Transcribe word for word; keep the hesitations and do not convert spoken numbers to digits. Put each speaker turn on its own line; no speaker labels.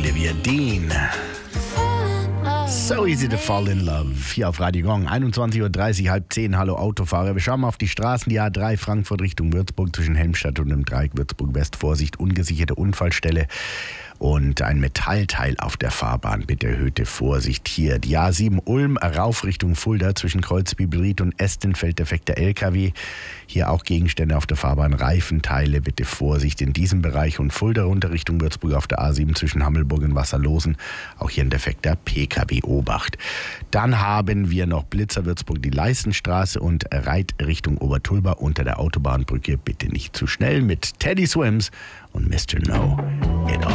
Olivia Dean. So easy to fall in love. Hier auf Radio Gong, einundzwanzig Uhr dreißig, halb zehn. Hallo Autofahrer. Wir schauen mal auf die Straßen. Die A drei Frankfurt Richtung Würzburg zwischen Helmstadt und dem Dreieck Würzburg-West. Vorsicht, ungesicherte Unfallstelle. Und ein Metallteil auf der Fahrbahn. Bitte erhöhte Vorsicht hier. Die A sieben Ulm rauf Richtung Fulda zwischen Kreuzbibelried und Estenfeld defekter L K W. Hier auch Gegenstände auf der Fahrbahn, Reifenteile. Bitte Vorsicht in diesem Bereich. Und Fulda runter Richtung Würzburg auf der A sieben zwischen Hammelburg und Wasserlosen. Auch hier ein defekter P K W. Obacht. Dann haben wir noch Blitzer Würzburg, die Leistenstraße und Reit Richtung Obertulba unter der Autobahnbrücke. Bitte nicht zu schnell mit Teddy Swims und Mister No It All.